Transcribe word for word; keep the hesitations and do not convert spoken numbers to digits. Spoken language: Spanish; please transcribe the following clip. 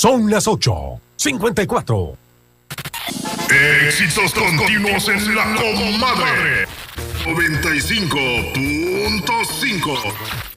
Son las ocho cincuenta y cuatro. Éxitos continuos en la comadre. noventa y cinco punto cinco.